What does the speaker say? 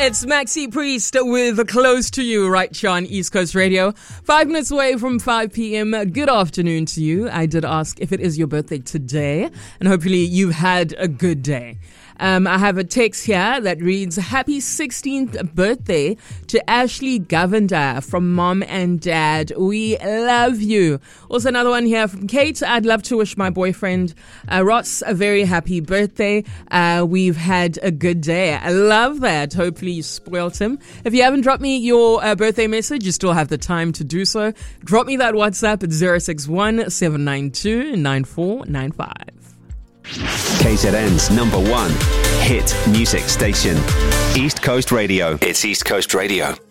It's Maxi Priest with Close to You right here on East Coast Radio. 5 minutes away from 5 p.m. Good afternoon to you. I did ask if it is your birthday today, and hopefully you've had a good day. I have a text here that reads, Happy 16th birthday to Ashley Govender from Mom and Dad. We love you. Also another one here from Kate. I'd love to wish my boyfriend Ross a very happy birthday. We've had a good day. I love that. Hopefully you spoilt him. If you haven't dropped me your birthday message, you still have the time to do so. Drop me that WhatsApp at 061 792 9495. KZN's #1 hit music station, East Coast Radio. It's East Coast Radio.